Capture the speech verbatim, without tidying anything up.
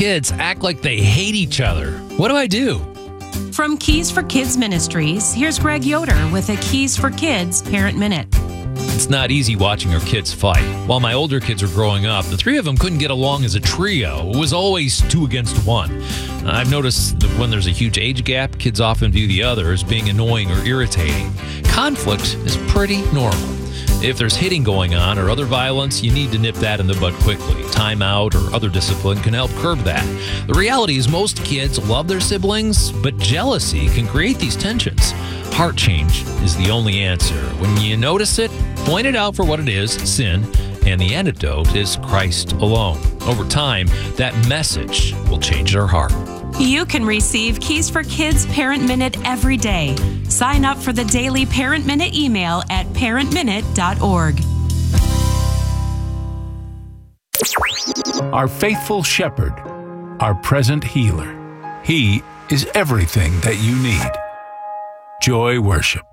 kids act like they hate each other. What do I do? From Keys for Kids Ministries, here's Greg Yoder with a Keys for Kids Parent Minute. It's not easy watching our kids fight. While my older kids were growing up, the three of them couldn't get along as a trio. It was always two against one. I've noticed that when there's a huge age gap, kids often view the other as being annoying or irritating. Conflict is pretty normal. If there's hitting going on or other violence, you need to nip that in the bud quickly. Timeout or other discipline can help curb that. The reality is most kids love their siblings, but jealousy can create these tensions. Heart change is the only answer. When you notice it, point it out for what it is, sin, and the antidote is Christ alone. Over time, that message will change their heart. You can receive Keys for Kids Parent Minute every day. Sign up for the daily Parent Minute email at parent minute dot org. Our faithful shepherd, our present healer. He is everything that you need. Joy Worship.